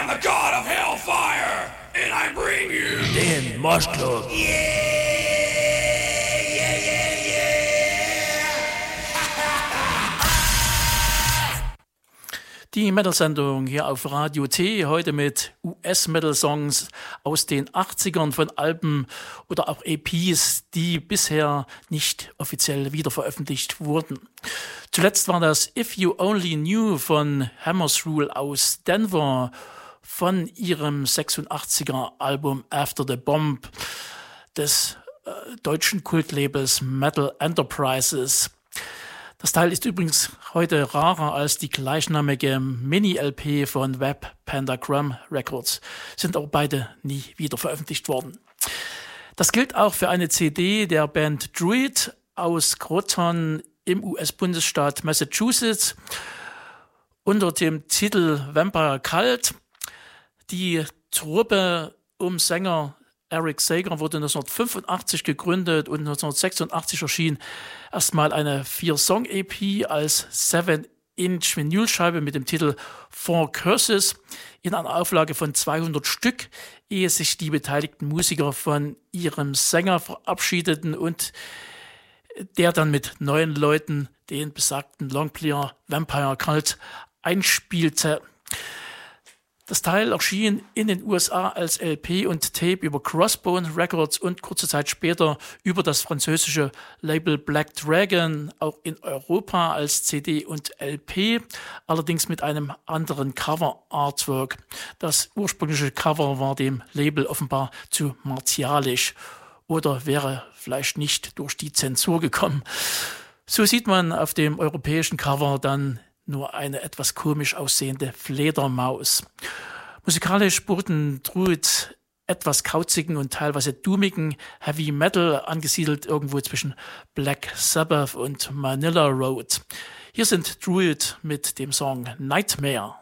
am the god of hellfire, and I bring you den Mosh Club. Die Metal-Sendung hier auf Radio T, heute mit US-Metal-Songs aus den 80ern von Alben oder auch EPs, die bisher nicht offiziell wiederveröffentlicht wurden. Zuletzt war das If You Only Knew von Hammer's Rule aus Denver von ihrem 86er Album After the Bomb des deutschen Kultlabels Metal Enterprises. Das Teil ist übrigens heute rarer als die gleichnamige Mini-LP von Web Pentagram Records, sind aber beide nie wieder veröffentlicht worden. Das gilt auch für eine CD der Band Druid aus Groton im US-Bundesstaat Massachusetts unter dem Titel Vampire Cult. Die Truppe um Sänger Eric Sager wurde 1985 gegründet und 1986 erschien erstmal eine 4-Song-EP als 7-Inch-Vinylscheibe mit dem Titel Four Curses in einer Auflage von 200 Stück, ehe sich die beteiligten Musiker von ihrem Sänger verabschiedeten und der dann mit 9 Leuten den besagten Longplayer Vampire Cult einspielte. Das Teil erschien in den USA als LP und Tape über Crossbone Records und kurze Zeit später über das französische Label Black Dragon, auch in Europa als CD und LP, allerdings mit einem anderen Cover-Artwork. Das ursprüngliche Cover war dem Label offenbar zu martialisch oder wäre vielleicht nicht durch die Zensur gekommen. So sieht man auf dem europäischen Cover dann nur eine etwas komisch aussehende Fledermaus. Musikalisch boten Druid etwas kauzigen und teilweise doomigen Heavy Metal, angesiedelt irgendwo zwischen Black Sabbath und Manila Road. Hier sind Druid mit dem Song Nightmare.